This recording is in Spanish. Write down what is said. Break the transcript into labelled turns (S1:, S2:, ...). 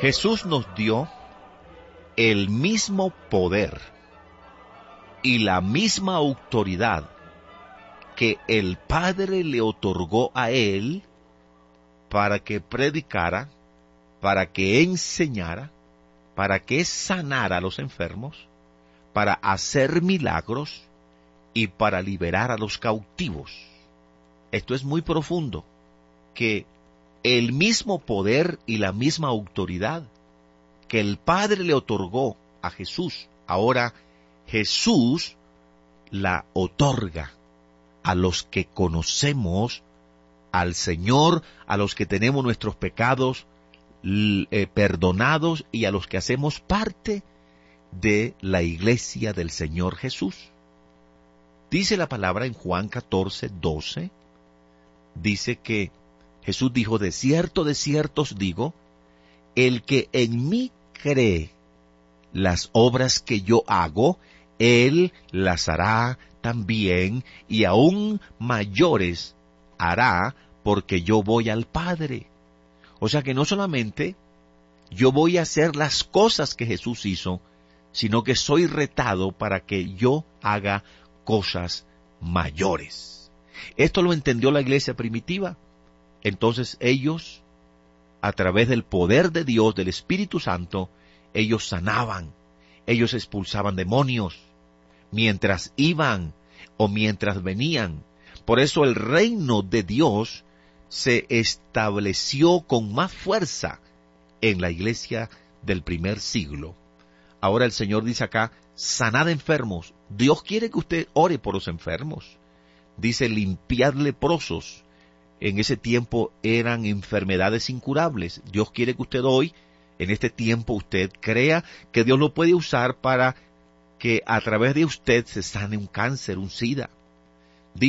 S1: Jesús nos dio el mismo poder y la misma autoridad que el Padre le otorgó a él para que predicara, para que enseñara, para que sanara a los enfermos, para hacer milagros y para liberar a los cautivos. Esto es muy profundo, que el mismo poder y la misma autoridad que el Padre le otorgó a Jesús, ahora Jesús la otorga a los que conocemos al Señor, a los que tenemos nuestros pecados perdonados y a los que hacemos parte de la iglesia del Señor Jesús. Dice la palabra en Juan 14:12, dice que Jesús dijo: de cierto os digo, el que en mí cree, las obras que yo hago, él las hará también, y aún mayores hará, porque yo voy al Padre. O sea que no solamente yo voy a hacer las cosas que Jesús hizo, sino que soy retado para que yo haga cosas mayores. Esto lo entendió la iglesia primitiva. Entonces ellos, a través del poder de Dios, del Espíritu Santo, ellos sanaban, ellos expulsaban demonios, mientras iban o mientras venían. Por eso el reino de Dios se estableció con más fuerza en la iglesia del primer siglo. Ahora el Señor dice acá: sanad enfermos. Dios quiere que usted ore por los enfermos. Dice: limpiad leprosos. En ese tiempo eran enfermedades incurables. Dios quiere que usted hoy, en este tiempo, usted crea que Dios lo puede usar para que a través de usted se sane un cáncer, un SIDA.